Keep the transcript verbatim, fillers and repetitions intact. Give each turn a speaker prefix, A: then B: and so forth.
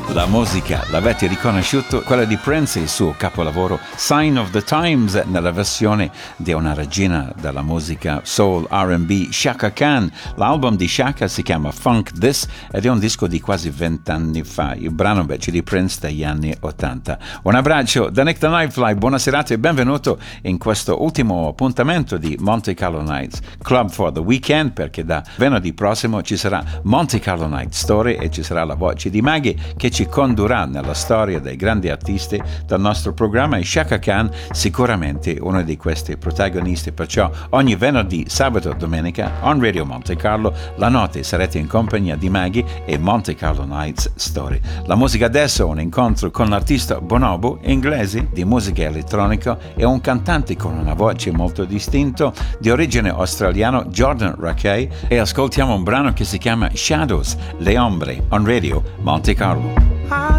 A: La musica, l'avete riconosciuto, quella di Prince e il suo capolavoro Sign of the Times nella versione di una regina della musica soul R and B, Chaka Khan. L'album di Chaka si chiama Funk This ed è un disco di quasi vent'anni fa, il brano invece di Prince degli anni ottanta. Un abbraccio da Nick the Nightfly, buona serata e benvenuto in questo ultimo appuntamento di Monte Carlo Nights Club for the Weekend, perché da venerdì prossimo ci sarà Monte Carlo Night Story e ci sarà la voce di Maggie che ci condurrà nella storia dei grandi artisti del nostro programma e Chaka Khan sicuramente uno di questi protagonisti. Perciò ogni venerdì, sabato e domenica on Radio Monte Carlo la notte sarete in compagnia di Maggie e Monte Carlo Nights Story. La musica adesso è un incontro con l'artista Bonobo, inglese di musica elettronica e un cantante con una voce molto distinta di origine australiana, Jordan Rakei, e ascoltiamo un brano che si chiama Shadows, Le Ombre on Radio Monte Carlo.